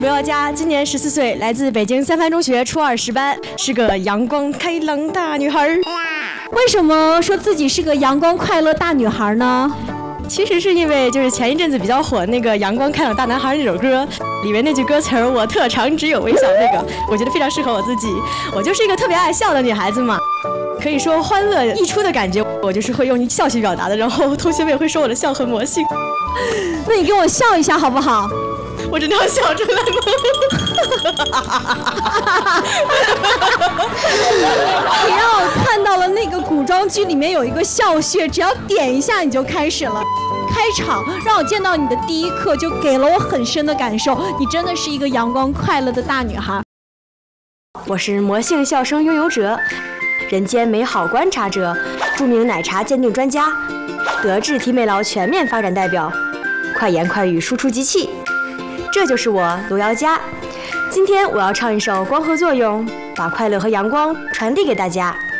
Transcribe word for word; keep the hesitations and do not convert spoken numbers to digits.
罗耀佳今年十四岁，来自北京三藩中学初二十班，是个阳光开朗大女孩。 为什么说自己是个阳光快乐大女孩呢？ 其实是因为就是前一阵子比较火那个《阳光开朗大男孩》那首歌，里面那句歌词儿“我特长只有微笑”，那个我觉得非常适合我自己。我就是一个特别爱笑的女孩子嘛，可以说欢乐溢出的感觉，我就是会用笑去表达的。然后同学们也会说我的笑很魔性。 那你给我笑一下好不好？ 我真的要笑出来吗？ 你让我看到了那个古装剧里面有一个笑穴，只要点一下你就开始了。开场让我见到你的第一刻就给了我很深的感受，你真的是一个阳光快乐的大女孩。 我是魔性笑声拥有者，人间美好观察者，著名奶茶鉴定专家，德智体美劳全面发展代表，快言快语输出机器。这就是我罗瑶佳，今天我要唱一首《光合作用》，把快乐和阳光传递给大家。